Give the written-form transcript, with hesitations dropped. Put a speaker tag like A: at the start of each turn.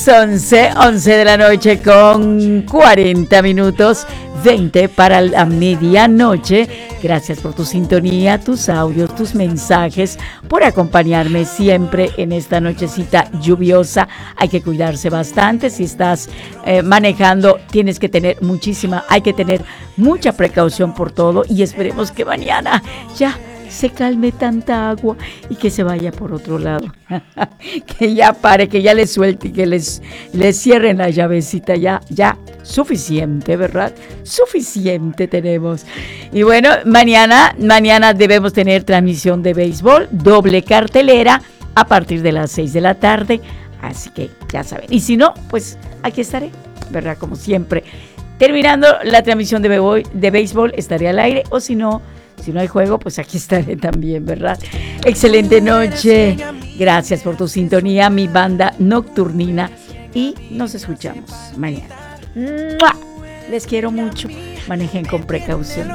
A: las 11 de la noche con 40 minutos, 20 para la medianoche. Gracias por tu sintonía, tus audios, tus mensajes, por acompañarme siempre en esta nochecita lluviosa. Hay que cuidarse bastante. Si estás manejando, hay que tener mucha precaución por todo, y esperemos que mañana ya se calme tanta agua y que se vaya por otro lado. Que ya pare, que ya le suelte y que les cierren la llavecita. Ya, suficiente, ¿verdad? Suficiente tenemos. Y bueno, mañana debemos tener transmisión de béisbol, doble cartelera a partir de las 6 de la tarde. Así que ya saben. Y si no, pues aquí estaré, ¿verdad? Como siempre. Terminando la transmisión de béisbol, estaré al aire, o si no hay juego, pues aquí estaré también, ¿verdad? Excelente noche. Gracias por tu sintonía, mi banda nocturnina. Y nos escuchamos mañana. ¡Mua! Les quiero mucho. Manejen con precaución.